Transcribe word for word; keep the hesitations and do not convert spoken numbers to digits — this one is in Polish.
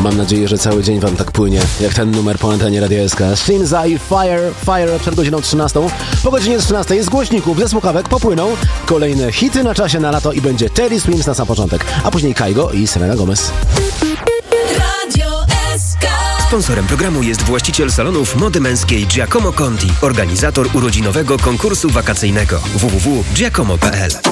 Mam nadzieję, że cały dzień wam tak płynie, jak ten numer po antenie Radia S K. Shinza i Fire, Fire przed godziną trzynastą. Po godzinie trzynastej z głośników, ze słuchawek popłyną kolejne hity na czasie na lato i będzie Teddy Swims na sam początek, a później Kaigo i Selena Gomez. Radio S K. Sponsorem programu jest właściciel salonów mody męskiej Giacomo Conti, organizator urodzinowego konkursu wakacyjnego w w w kropka giacomo kropka p l.